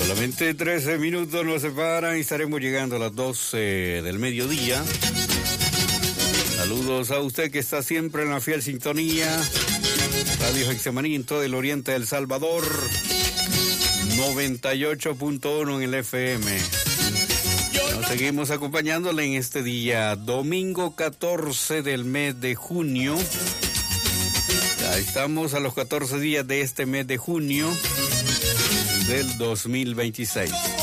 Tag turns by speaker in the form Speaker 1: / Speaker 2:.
Speaker 1: Solamente 13 minutos nos separan y estaremos llegando a las 12 del mediodía. Saludos a usted que está siempre en la fiel sintonía. Radio Getsemaní en todo el oriente del Salvador. 98.1 en el FM. Nos seguimos acompañándole en este día, domingo 14 del mes de junio. Ya estamos a los 14 días de este mes de junio del 2026.